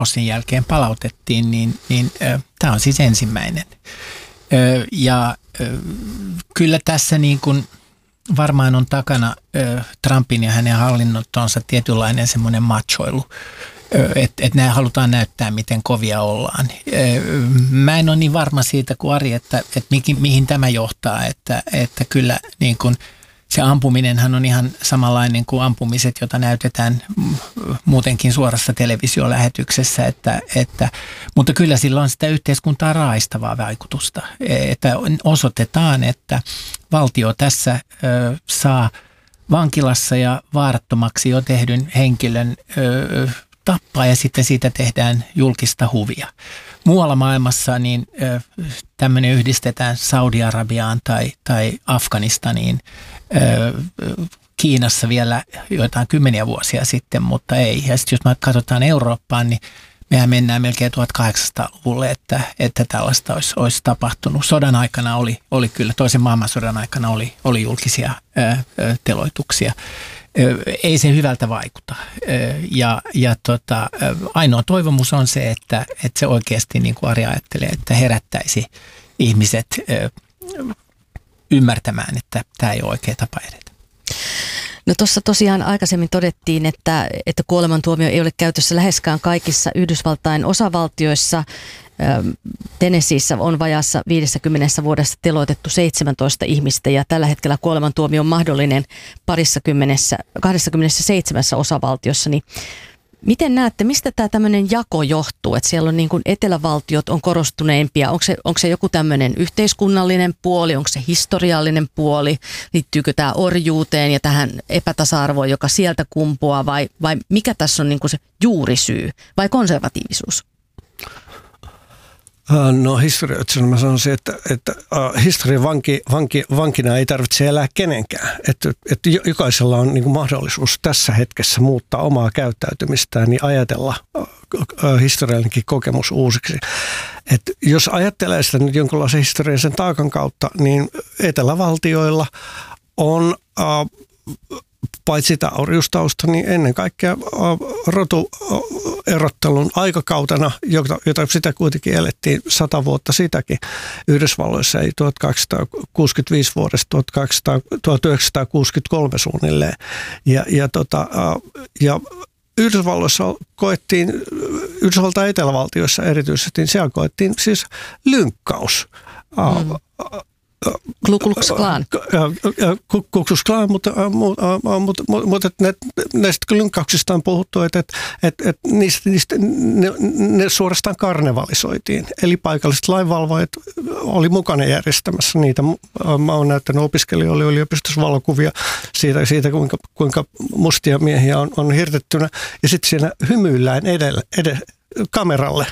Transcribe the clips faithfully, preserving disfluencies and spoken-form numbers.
holokostin jälkeen palautettiin, niin, niin tämä on siis ensimmäinen. Ö, ja ö, kyllä tässä niin kuin varmaan on takana ö, Trumpin ja hänen hallinnottonsa tietynlainen semmoinen machoilu, että et nämä halutaan näyttää, miten kovia ollaan. Ö, mä en ole niin varma siitä kuin Ari, että et mihin, mihin tämä johtaa, että, että kyllä niin kuin se ampuminenhan on ihan samanlainen kuin ampumiset, jota näytetään muutenkin suorassa televisiolähetyksessä, että, että, mutta kyllä sillä on sitä yhteiskuntaa raistavaa vaikutusta, että osoitetaan, että valtio tässä ö, saa vankilassa ja vaarattomaksi jo tehdyn henkilön ö, tappaa ja sitten siitä tehdään julkista huvia. Muualla maailmassa niin ö, tämmöinen yhdistetään Saudi-Arabiaan tai, tai Afganistaniin, ö, Kiinassa vielä joitain kymmeniä vuosia sitten, mutta ei. Ja sitten jos me katsotaan Eurooppaan, niin mehän mennään melkein tuhatkahdeksansataaluvulle, että, että tällaista olisi, olisi tapahtunut. Sodan aikana oli, oli kyllä, toisen maailmansodan aikana oli, oli julkisia ö, ö, teloituksia. Ei se hyvältä vaikuta. Ja, ja tota, ainoa toivomus on se, että, että se oikeasti, niin kuin Ari ajattelee, että herättäisi ihmiset ymmärtämään, että tämä ei ole oikea tapa edetä. No tuossa tosiaan aikaisemmin todettiin, että, että kuolemantuomio ei ole käytössä läheskään kaikissa Yhdysvaltain osavaltioissa. Tennesseeissä on vajaassa viidessäkymmenessä vuodessa teloitettu seitsemäntoista ihmistä ja tällä hetkellä kuolemantuomio on mahdollinen parissakymmenessä, kahdessakymmenessäseitsemässä osavaltiossa. Niin miten näette, mistä tämä tämmöinen jako johtuu, että siellä on niin kuin etelävaltiot on korostuneimpia? Onko se, onko se joku tämmöinen yhteiskunnallinen puoli, onko se historiallinen puoli, liittyykö tämä orjuuteen ja tähän epätasa-arvoon, joka sieltä kumpuaa vai, vai mikä tässä on niin kuin se juurisyy vai konservatiivisuus? No historioitsijana mä sanoisin, että, että uh, historian vanki, vanki, vankina ei tarvitse elää kenenkään. Että, että jokaisella on niin kuin mahdollisuus tässä hetkessä muuttaa omaa käyttäytymistään, niin ajatella uh, uh, historiallinenkin kokemus uusiksi. Että jos ajattelee sitä nyt jonkinlaisen historiallisen taakan kautta, niin etelävaltioilla on uh, paitsi tämä orjustausta, niin ennen kaikkea rotuerottelun aikakautena, jota, jota sitä kuitenkin elettiin sata vuotta sitäkin Yhdysvalloissa, ei tuhatkahdeksansataakuusikymmentäviisi vuodesta tuhatyhdeksänsataakuusikymmentäkolme suunnilleen. Ja, ja, tota, ja Yhdysvalloissa koettiin, Yhdysvaltain etelävaltioissa erityisesti, niin siellä koettiin siis lynkkaus. Mm. Ku Klux Klan. Ku Klux Klan, mutta, mutta, mutta näistä lynkkauksista on puhuttu, että, että, että, että niistä, niistä, ne, ne suorastaan karnevalisoitiin. Eli paikalliset lainvalvojat oli mukana järjestämässä niitä. Mä oon näyttänyt opiskelijoille yliopistossa valokuvia siitä, siitä kuinka, kuinka mustia miehiä on, on hirtettynä. Ja sitten siinä hymyillään edellä, edellä, kameralle.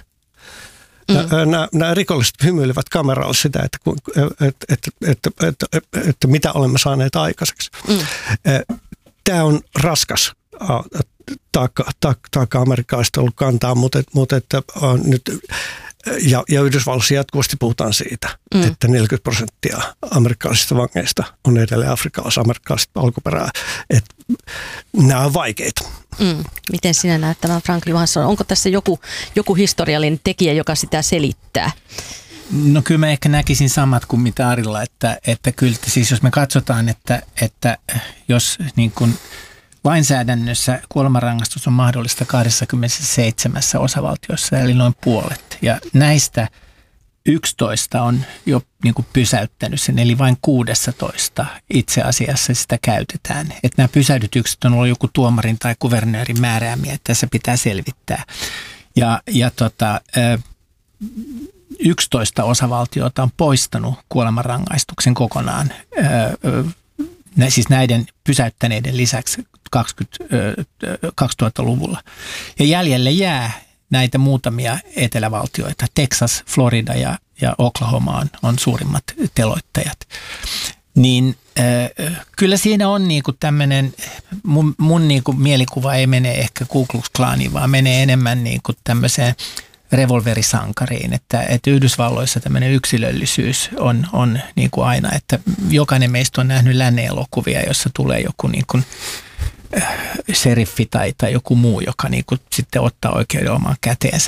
Mm. Nämä, nämä rikolliset hymyilevät kameralle sitä, että, että, että, että, että, että, että mitä olemme saaneet aikaiseksi. Mm. Tämä on raskas taakka, taakka amerikkalaisista ollut kantaa, mutta, mutta että nyt, ja, ja Yhdysvalloissa jatkuvasti puhutaan siitä, mm. että neljäkymmentä prosenttia amerikkalaisista vangeista on edelleen afrikkalais-amerikkalaisista alkuperää. Että nämä on vaikeita. Mm. Miten sinä näet tämän, Frank Johansson? Onko tässä joku, joku historiallinen tekijä, joka sitä selittää? No kyllä mä ehkä näkisin samat kuin mitä Arilla, että, että kyllä siis jos me katsotaan, että, että jos niin kuin lainsäädännössä kuolemanrangaistus on mahdollista kaksikymmentäseitsemän osavaltiossa, eli noin puolet. Ja näistä yksitoista on jo niin kuin pysäyttänyt sen, eli vain kuusitoista itse asiassa sitä käytetään. Että nämä pysäytykset on ollut joku tuomarin tai kuvernöörin määräämiä, että tässä pitää selvittää. Ja, ja tota, yksitoista osavaltiota on poistanut kuolemanrangaistuksen kokonaan, siis näiden pysäyttäneiden lisäksi kaksituhattaluvulla. Ja jäljelle jää näitä muutamia etelävaltioita. Texas, Florida ja, ja Oklahoma on, on suurimmat teloittajat. Niin äh, kyllä siinä on niinku tämmöinen, mun, mun niinku mielikuva ei mene ehkä Ku Klux Klaniin, vaan menee enemmän niinku tämmöiseen revolverisankariin, että, että Yhdysvalloissa tämmöinen yksilöllisyys on, on niin kuin aina, että jokainen meistä on nähnyt lännen elokuvia, jossa tulee joku niin kuin seriffi tai, tai joku muu, joka niin kuin sitten ottaa oikeuden omaan käteensä.